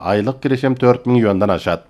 Айлық кирешем 4000 юандан ашат.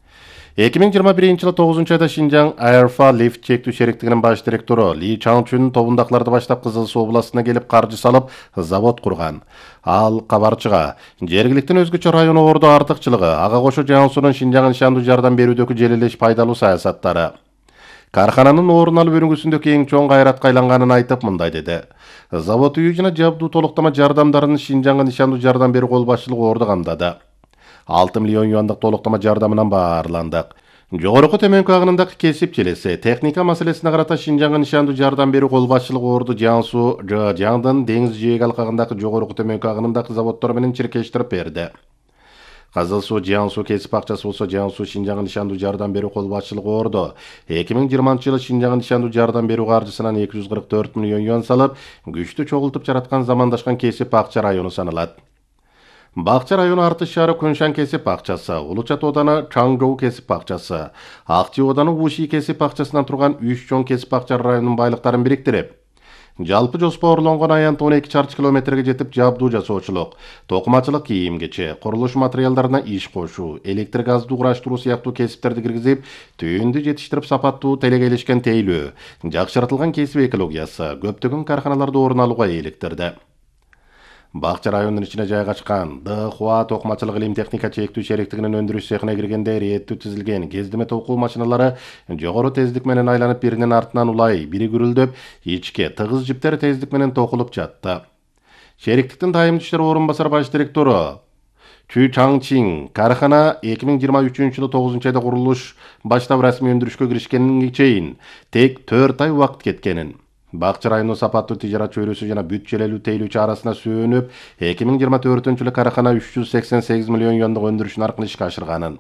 2021 жылы 9 айда Шинжаң Айрфа Лифт чектүү шериктигинин баш директору Ли Чаңчун тобундакыларды баштап Кызылсуу областына келип каржы салып завод курган. Ал кабарчыга жергиликтин өзгөчө району орду артыкчылыгы, ага кошо Жаңсуунун Шинжаңга нишандуу жардам берүүдөгү желелеш пайдалуу саясаттары, кархананын орун алып өнүгүүсүндөгү эң чоң кайратка айланганын айтып мындай деди. Завод үйү жана жабдуу толуктама жардамдарын Шинжаңга нишандуу жардам берүү кол башчылыгы орду камдады. 6 миллион юандык толуктама жардамынан баарландык. Жогорку төмөнкү агынындагы кесип желеси, техника маселесине карата Шинжаңга нишандуу жардам берүү кол башчылыгы орду Жаңсуу, Жаңдын деңиз жээги алкагындагы жогорку төмөнкү агынындагы заводдор менен чиркештирип берди. Кызылсуу Жаңсуу кесип акчасы болсо Жаңсуу Шинжаңга нишандуу жардам берүү кол башчылыгы орду 2020 жылы Шинжаңга нишандуу жардам берүү каржысынан 244 миллион юан салып, күчтүү чогултуп жараткан замандашкан кесип акча району саналат. Бакча району Артыш шаары Көншан кесип акчасы, Улучат ооданы Чаңжоу кесип акчасы, Акчи ооданы Уши кесип акчасынан турган 3 чоң кесип акча районунун байлыктарын бириктирип, жалпы жоспорлонгон аянт 12 чарчы километрге жетип жабдуу жасоочулук, токумачылык кийим-кече, курулуш материалдарына иш кошуу, электр газды кураштыруу сыяктуу кесиптерди киргизип, түйүндү жетиштирип сапаттуу телегейлешкен тейлөө, жакшыртылган кесип экологиясы, көптөгөн карханаларда орун алууга eeliktirdi. Бакча районунун ичине жайгашкан ДХУА токумачылык илим техника чектүү шериктигинин өндүрүш цехине киргенде реттүү тизилген кездеме токуу машиналары жогору тездик менен айланып биринин артынан улай, бири күрүлдөп, ичке тыгыз жиптер тездик менен токулуп жатты. Шериктиктин дайымдуу иштер орун басар баш директору Чү Чаңчин кархана 2023 жылы 9 айда курулуш баштап расмий өндүрүшкө киришкенге чейин тек 4 ай убакыт кеткенин, Бакча району сапаттуу тижарат чөйрөсү жана бүт желелүү тейлүүчү арасына сүйөнүп, 2024 жылы кархана 388 миллион юандык өндүрүш наркын ишке ашырганын.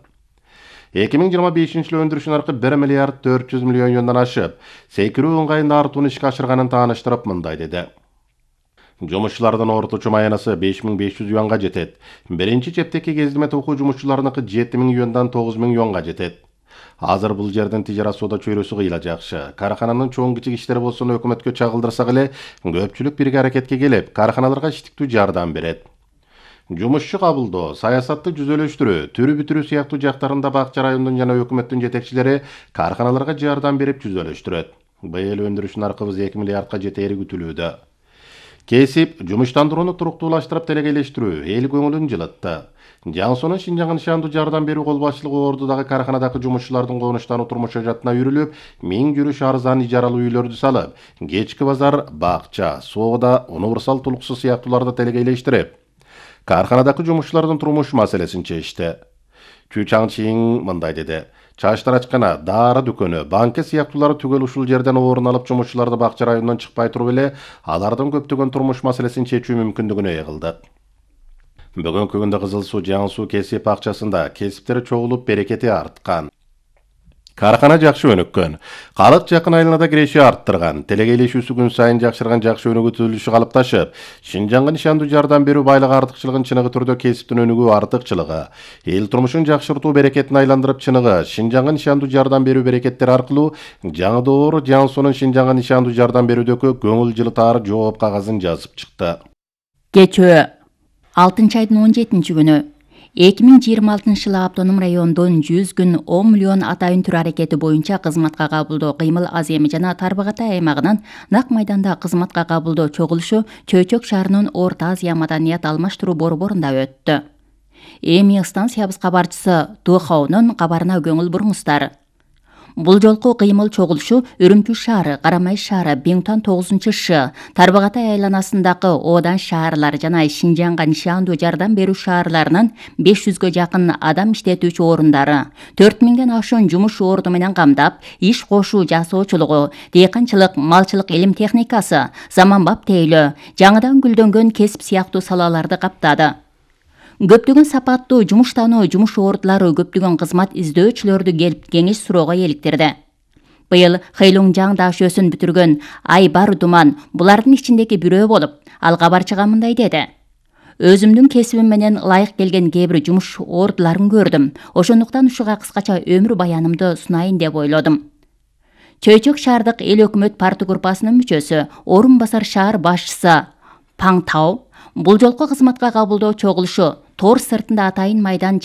2025 жылы өндүрүш наркы 1 миллиард 400 миллион юандан ашып, секирүү ыңгайында артууну ишке ашырганын тааныштырып мындай деди. Жумушчулардын орточо маянасы 5500 юанга жетет. Биринчи чептеки кездеме токуу жумушчуларыныкы 7000 юандан 9000 юанга жетет. Азыр бул жердин тижарат соода чөйрөсү кыйла жакшы. Кархананын чоң кичик иштери болсо өкмөткө чагылдырсак эле, көпчүлүк бирге аракетке келип, карханаларга иштиктүү жардам берет. Жумушчу кабылдоо, саясатты жүзөлөштүрүү, түрү бүтүрүү сыяктуу жактарында бакча районунун жана өкмөттүн жетекчилери карханаларга жардам берип жүзөлөштүрөт. Быйыл өндүрүш наркыбыз 2 миллиардка жетери күтүлүүдө. Кесип, жумуштандырууну туруктуулаштырып телегейлештирүү эл көңүлүн жылытты. Жаңсуунун Шинжаңга нишандуу жардам берүү кол башчылыгы ордудагы карханадагы жумушчулардын конуштануу турмуш жаатына үрүлүп, 1000 жүрүш арзан ижаралуу үйлөрдү салып, кечки базар, бакча, соода, универсал тулуксу сыяктууларды телегейлештирип, карханадагы жумушчулардын турмуш маселесин чечти. Чү Чаңчин мындай деди. Чачтарачкана, дары дүкөнү, банка сыяктуулары түгөл ушул жерден орун алып жумушчуларды бакча районунан чыкпай туруп эле алардын көптөгөн турмуш маселесин чечүү мүмкүндүгүнө ээ кылдык. Бүгүнкү күндө Кызылсуу Жаңсуу кесип акчасында кесиптери чогулуп берекети арткан. Кархана жакшы өнүккөн, калык жакын айланада киреши арттырган, телегейлешүүсү күн сайын жакшырган жакшы өнүгүүтүлүшү калыпташып, Шинжаңга нишандуу жардам берүү байлык артыкчылыгын чыныгы түрдө кесиптин өнүгүү артыкчылыгы, эл турмушун жакшыртуу берекетин айландырып чыныгы Шинжаңга нишандуу жардам берүү берекеттери аркылуу жаңы доор Жаңсуунун Шинжаңга нишандуу жардам берүүдөгү көңүл жылытар жооп кагазын жазып чыкты. Кечөө 6 айдын 17 күнү 2026 жылы автоном райондун 100 күн 10 миллион атайын түр аракети боюнча кызматка кабылдоо кыймыл аз эми жана Тарбагатай аймагынын Нак майданда кызматка кабылдоо чогулушу Чөйчөк шаарынын Орто Азия маданият алмаштыруу борборунда өттү. Эми станциябыз кабарчысы ДХУнун кабарына көңүл буруңуздар. Бул жолку кыймыл чогулушу Үрүмчү шаары, Карамай шаары, Биңтан 9-Ш, Тарбагатай айланасындагы Одан шаарлар жана Шинжаңга нишандуу жардам берүү шаарларынын 500гө жакын адам иштетүүчү орундары, 4000ден ашуун жумуш орду менен камдап, иш кошуу жасоочулугу, дыйканчылык, малчылык илим техникасы, заманбап тейлөө, жаңыдан гүлдөнгөн кесип сыяктуу салаларды каптады. Көптөгөн сапаттуу жумуштануу жумуш ордулары көптөгөн кызмат издөөчүлөрдү келип кеңеш суроого eeliktirdi. Быйыл Хэйлуңжаң дашөөсүн бүтүргөн Айбар Думан булардын ичиндеги бирөө болуп, ал кабарчыга мындай деди. Өзүмдүн кесибим менен ылайык келген кээ бир жумуш ордуларын көрдүм. Ошондуктан ушуга кыскача өмүр баянымды сунайын деп ойлодум. Чөйчөк шаардык эл өкмөт парты группасынын мүчөсү, орун басар шаар башчысы Паң Тау бул жолку кызматка кабылдоо чогулушу тор сыртында атайын майдан